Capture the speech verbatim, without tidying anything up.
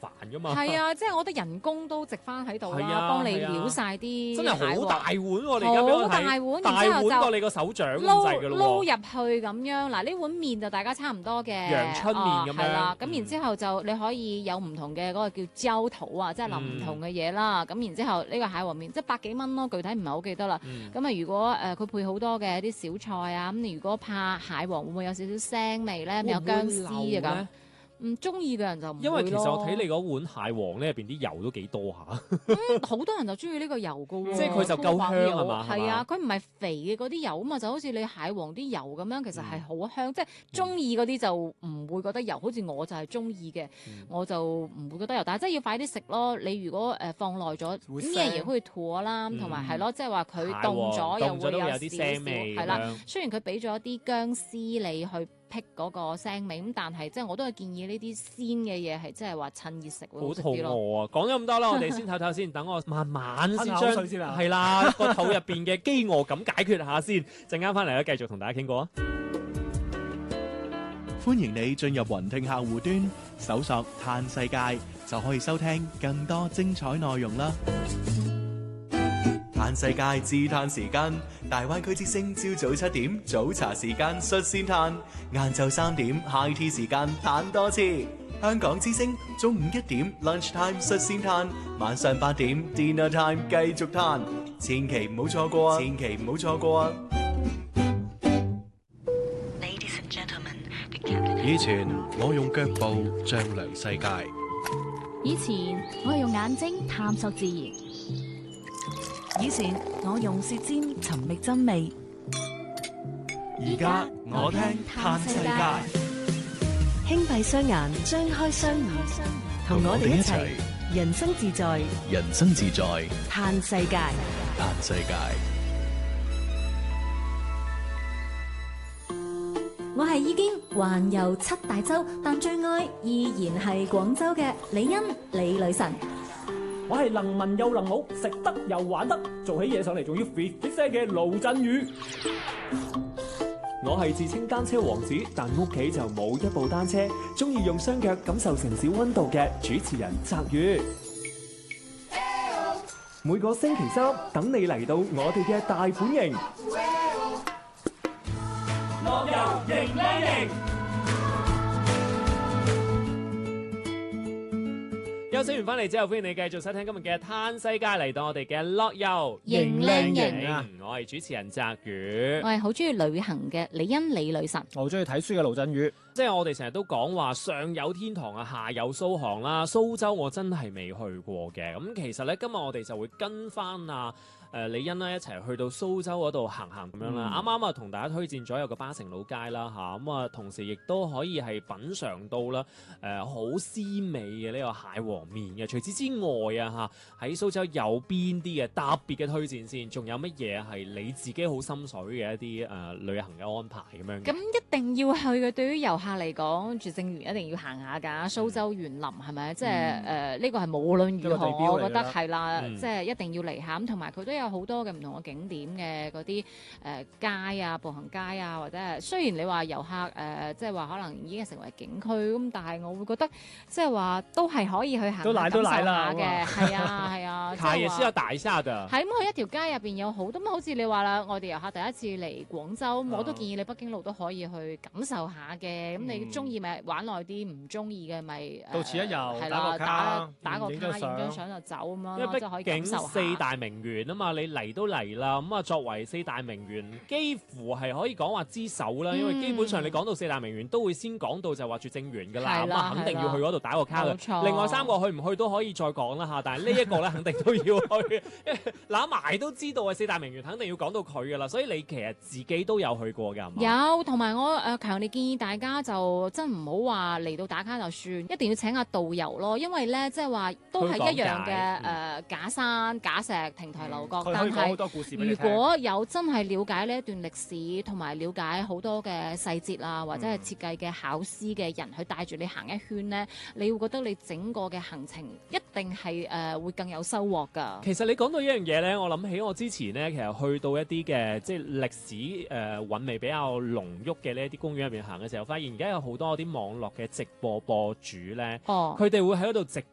煩噶嘛。 係啊，即係我覺得人工都值翻喺度係啊啦，幫你係啊撩晒啲真係好大蟹碗喎！你而家俾我睇好大碗大然之後就碗過你個手掌咁撈滯㗎咯撈入喎。 去咁樣，嗱呢碗麵就大家差唔多嘅， 陽春麵咁樣係啦，咁嗯然之後就你可以有唔同嘅嗰個叫焦肚啊，即係淋唔同嘅嘢啦。咁然之後呢個蟹黃麵即係百幾蚊咯，具體唔係好記得啦。 嗯咁啊，如果誒佢配好多嘅啲小菜啊，咁你如果怕蟹黃會唔會有少少腥味咧？有薑絲啊咁。唔中意嘅人就唔會咯。 因為其實我睇你嗰碗蟹黃咧入邊啲油都幾多下。 嗯，好多人就中意呢個油嘅喎， 即係佢就夠香係嘛係啊，佢唔係肥嘅嗰啲油啊嘛，就好似你蟹黃啲油咁樣，其實係好香。即係中意嗰啲就唔會覺得油，好似我就係中意嘅， 嗯我就唔會覺得油。但係真係要快啲食咯。你如果誒放耐咗， 會咩嘢可以吐啦，同埋係咯，即係話佢凍咗又會有少凍咗都會有啲腥味少係啦咁樣。 雖然佢俾咗啲薑絲你去辟嗰個腥味，咁但係即係我都係建議呢啲鮮嘅嘢係即係話趁熱食會好好食啲咯。 肚餓啊！講咗咁多啦，我哋先唞唞先，等我慢慢先吞口將水先啊係啦個肚入邊嘅飢餓感解決下先。陣間翻嚟咧，繼續同大家傾過啊！ 歡迎你進入雲聽客戶端，搜索嘆世界就可以收聽更多精彩內容啦！嘆世界自嘆時間，大灣區之聲朝早七點早茶時間率先嘆，晏晝三點 high tea 時間嘆多次。香港之聲中午一點 lunch time 率先嘆，晚上八點 dinner time 繼續嘆，千祈唔好錯過啊！千祈唔好錯過啊！ 以前我用腳步丈量世界， 以前我係用眼睛探索自然， 以前我用舌尖尋覓真味， 而家我聽嘆世界， 輕閉雙眼，張開雙耳，同我哋一齊人生自在， 人生自在， 嘆世界。 嘆世界。 我係已經環遊七大洲，但最愛依然係廣州嘅李欣李女神。 我係能文又能武，食得又玩得，做起嘢上嚟仲要 fit fit 聲嘅盧振宇。我係自稱單車王子，但屋企就冇一部單車，中意用雙腳感受城市溫度嘅主持人澤宇。每個星期三等你嚟到我哋嘅大本營，樂遊型靚型。休息完翻嚟之後，歡迎你繼續收聽今日嘅嘆世界，嚟到我哋嘅樂遊型靚型啊！我係主持人澤宇， 我係好中意旅行嘅李欣李女神。 我好中意睇書嘅盧振宇。 即係我哋成日都講話上有天堂啊，下有蘇杭啦。蘇州我真係未去過嘅。咁其實咧，今日我哋就會跟翻啊誒李欣啦一齊去到蘇州嗰度行行咁樣啦。啱啱啊同大家推薦咗有個巴城老街啦嚇，咁啊同時亦都可以係品嚐到啦誒好鮮美嘅呢個蟹黃麵嘅。除此之外啊嚇，喺蘇州有邊啲嘅特別嘅推薦先？仲有乜嘢係你自己好心水嘅一啲誒、呃、旅行嘅安排咁樣嘅？ 咁一定要去嘅，對於遊客嚟講，拙政園一定要行下㗎。蘇州園林係咪？即係誒呢個係無論如何， 一個地標嚟㗎啦我覺得係啦， 嗯即係一定要嚟下。咁同埋佢都有好多嘅唔同嘅景點嘅嗰啲誒街啊、步行街啊，或者係雖然你話遊客誒、呃，即係話可能已經成為景區咁，但係我會覺得即係話都係可以去行下都奶都奶啦感受下嘅，係啊係啊，即係話也是要打一下的。 係咁，佢一條街入邊有好多咁，好似你話啦，外地遊客第一次嚟廣州，咁我都建議你北京路都可以去感受下嘅。咁你中意咪玩耐啲，唔中意嘅咪到此一遊係打個啦， 卡打打個卡， 影張相影張相就走咁樣因咯，即係可為畢竟以感受下。 四大名園啊嘛，你嚟都嚟啦，咁啊作為四大名園，幾乎係可以講話之首啦。因為基本上你講到四大名園，都會先講到就話拙政園㗎啦， 係啦咁啊肯定要去嗰度打個卡嘅。 冇錯另外三個去唔去都可以再講啦嚇，但係呢一個咧肯定都要去，因為揦埋都知道係四大名園，肯定要講到佢㗎啦。所以你其實自己都有去過㗎，係嘛？ 有，同埋我誒強烈建議大家就真唔好話嚟到打卡就算，一定要請下導遊咯，因為咧即係話都係一樣嘅誒、呃、假山假石亭台樓閣，但佢可以講好係多故事俾你如聽。 果有真係了解呢一段歷史，同埋了解好多嘅細節啊，或者係設計嘅巧思嘅人去帶住你行一圈咧，你會覺得你整個嘅行程一定係誒、呃、會更有收穫㗎。 其實你講到一樣嘢咧，我諗起我之前咧，其實去到一啲嘅即係歷史誒、呃、韻味比較濃郁嘅呢一啲公園入邊行嘅時候，發現而家有好多啲網絡嘅直播播主咧， 哦， 佢哋會喺嗰度直